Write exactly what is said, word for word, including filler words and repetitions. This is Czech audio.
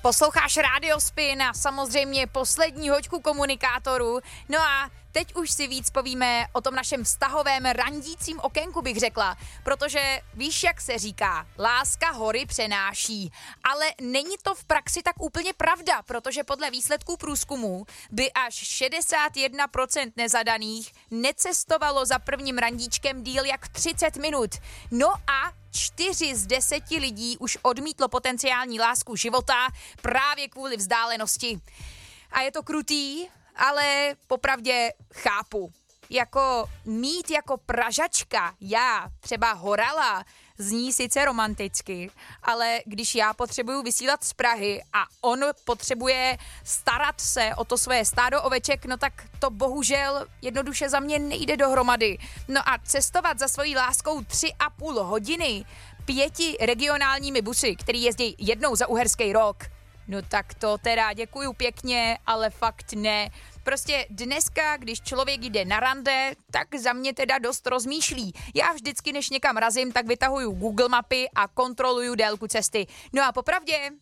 Posloucháš Rádio Spin a samozřejmě poslední hoďku komunikátoru. No a teď už si víc povíme o tom našem vztahovém randícím okénku, bych řekla. Protože víš, jak se říká, láska hory přenáší. Ale není to v praxi tak úplně pravda, protože podle výsledků průzkumu by až šedesát jedna procent nezadaných necestovalo za prvním randíčkem díl jak třicet minut. No a čtyři z deseti lidí už odmítlo potenciální lásku života právě kvůli vzdálenosti. A je to krutý, ale popravdě chápu. Jako mít jako Pražačka, já, třeba Horala, zní sice romanticky, ale když já potřebuju vysílat z Prahy a on potřebuje starat se o to svoje stádo oveček, no tak to bohužel jednoduše za mě nejde dohromady. No a cestovat za svojí láskou tři a půl hodiny pěti regionálními busy, který jezdí jednou za uherský rok, no tak to teda děkuju pěkně, ale fakt ne. Prostě dneska, když člověk jde na rande, tak za mě teda dost rozmýšlí. Já vždycky, než někam razím, tak vytahuju Google mapy a kontroluju délku cesty. No a popravdě,